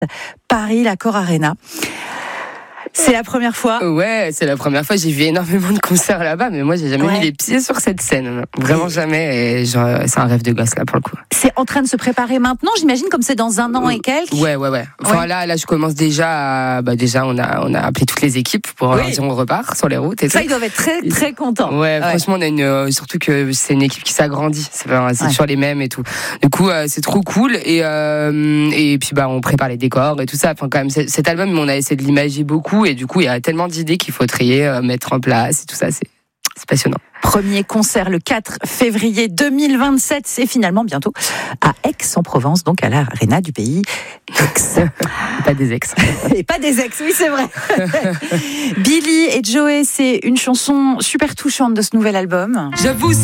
Paris, l'Accor Arena. C'est la première fois. Ouais, c'est la première fois. J'ai vu énormément de concerts là-bas, mais moi, j'ai jamais mis les pieds sur cette scène. Vraiment jamais. Et genre, c'est un rêve de gosse, là, pour le coup. C'est en train de se préparer maintenant, j'imagine, comme c'est dans 1 an et quelques. Ouais. Enfin, là, je commence déjà déjà, on a appelé toutes les équipes pour dire on repart sur les routes et ça, tout. ils doivent être très, très contents. Ouais, franchement, on a surtout que c'est une équipe qui s'agrandit. C'est toujours les mêmes et tout. Du coup, c'est trop cool. Et puis, on prépare les décors et tout ça. Enfin, quand même, cet album, on a essayé de l'imager beaucoup. Et du coup, il y a tellement d'idées qu'il faut trier, mettre en place et tout ça. C'est passionnant. Premier concert le 4 février 2027, c'est finalement bientôt à Aix-en-Provence, donc à l'Arena du pays Aix. Pas des ex. Et pas des ex, oui c'est vrai. Billy et Joey, c'est une chanson super touchante de ce nouvel album. J'avoue.